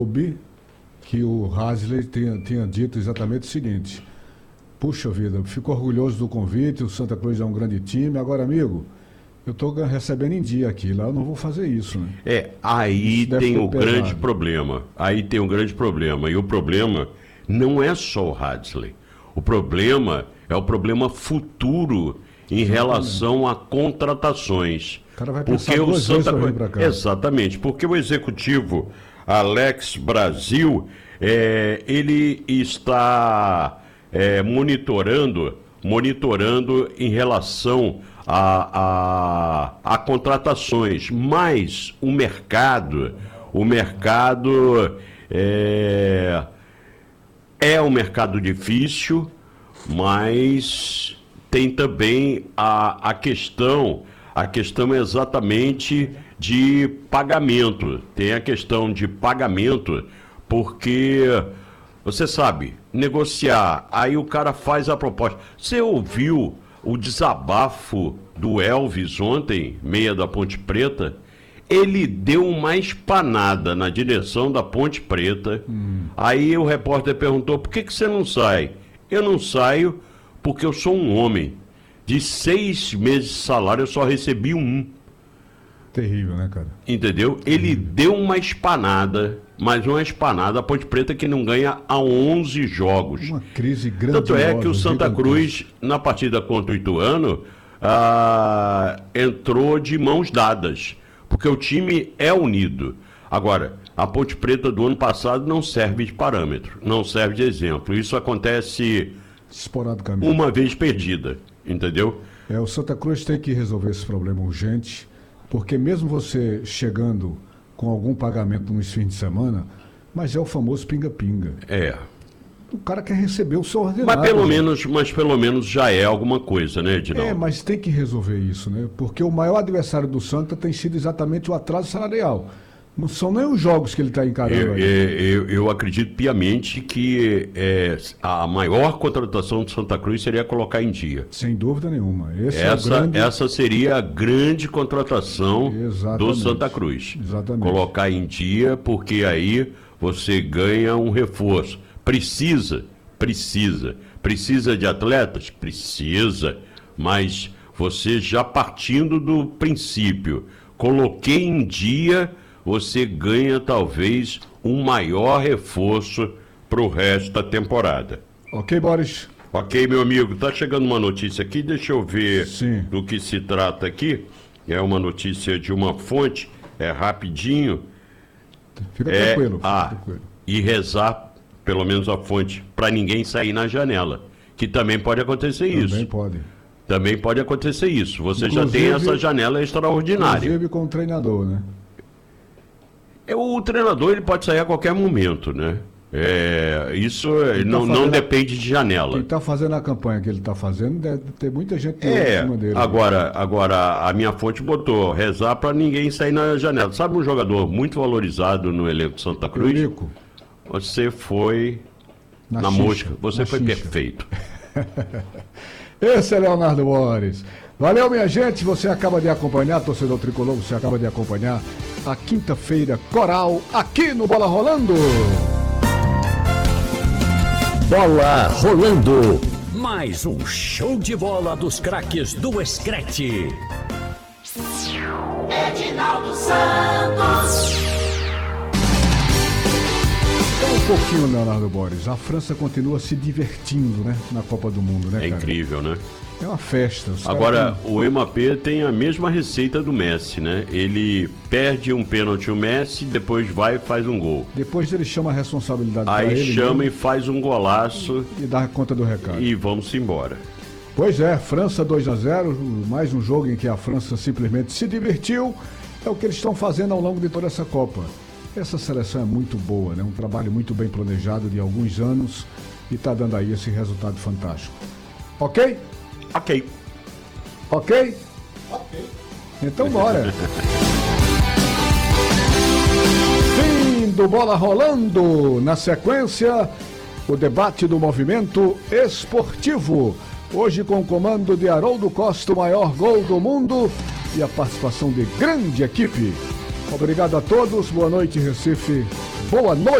soube que o Hadley tinha dito exatamente o seguinte: puxa vida, fico orgulhoso do convite, o Santa Cruz é um grande time, agora, amigo, eu estou recebendo em dia aqui, lá eu não vou fazer isso, né? Aí Isso deve tem ter o pesado. grande problema. Aí tem um grande problema. E o problema não é só o Hadley. O problema é o problema futuro em relação a contratações. O cara vai pensar duas vezes pra vir pra cá. Exatamente, porque o executivo Alex Brasil, ele está monitorando em relação a contratações, mas o mercado é um mercado difícil, mas tem também a questão exatamente de pagamento. Tem a questão de pagamento, porque você sabe, negociar, aí o cara faz a proposta. Você ouviu o desabafo do Elvis ontem, meia da Ponte Preta? Ele deu uma espanada na direção da Ponte Preta. Aí o repórter perguntou: por que você não sai? Eu não saio porque eu sou um homem. De 6 meses de salário eu só recebi um. Terrível, né, cara? Entendeu? Ele deu uma espanada, mas uma espanada, a Ponte Preta que não ganha há 11 jogos. Uma crise grandiosa. Tanto é que o Santa Cruz, na partida contra o Ituano, entrou de mãos dadas, porque o time é unido. Agora, a Ponte Preta do ano passado não serve de parâmetro, não serve de exemplo. Isso acontece esporadicamente, uma vez perdida, entendeu? O Santa Cruz tem que resolver esse problema urgente, porque mesmo você chegando com algum pagamento nos fins de semana, mas é o famoso pinga-pinga. O cara quer receber o seu ordenado. Mas pelo menos já é alguma coisa, né, Edinaldo? Mas tem que resolver isso, né? Porque o maior adversário do Santa tem sido exatamente o atraso salarial. Não são nem os jogos que ele está encarando aí. Eu acredito piamente que a maior contratação do Santa Cruz seria colocar em dia. Sem dúvida nenhuma. Essa seria a grande contratação do Santa Cruz. Exatamente. Colocar em dia, porque aí você ganha um reforço. Precisa de atletas? Precisa, mas você já partindo do princípio, coloquei em dia, você ganha talvez um maior reforço para o resto da temporada. Ok, Boris? Ok, meu amigo, tá chegando uma notícia aqui, deixa eu ver Sim. do que se trata aqui. É uma notícia de uma fonte, rapidinho. Fica tranquilo. Tranquilo. E rezar, pelo menos a fonte, para ninguém sair na janela, que também pode acontecer isso. Também pode acontecer isso. Você já tem essa janela extraordinária. Inclusive com o treinador, né? O treinador ele pode sair a qualquer momento, né? Isso não depende de janela. Quem está fazendo a campanha que ele está fazendo deve ter muita gente em cima dele. Agora, a minha fonte botou rezar para ninguém sair na janela. Sabe um jogador muito valorizado no elenco de Santa Cruz? Eurico. Você foi na mosca. Você foi perfeito. Esse é Leonardo Boris. Valeu, minha gente. Você acaba de acompanhar, torcedor tricolor, você acaba de acompanhar a quinta-feira coral aqui no Bola Rolando. Bola Rolando. Mais um show de bola dos craques do Screte. Edinaldo Santos. Um pouquinho, Leonardo Boris. A França continua se divertindo, né? Na Copa do Mundo, né, cara? É incrível, né? É uma festa. Agora, o Mbappé tem a mesma receita do Messi, né? Ele perde um pênalti o Messi, depois vai e faz um gol. Depois ele chama a responsabilidade para ele. Aí chama e faz um golaço. E dá conta do recado. E vamos embora. Pois é, França 2-0, mais um jogo em que a França simplesmente se divertiu. É o que eles estão fazendo ao longo de toda essa Copa. Essa seleção é muito boa, né? Um trabalho muito bem planejado de alguns anos e está dando aí esse resultado fantástico. Ok? Ok. Ok? Ok. Então bora. Fim do Bola Rolando. Na sequência, o debate do movimento esportivo. Hoje com o comando de Haroldo Costa, o maior gol do mundo, e a participação de grande equipe. Obrigado a todos. Boa noite, Recife. Boa noite.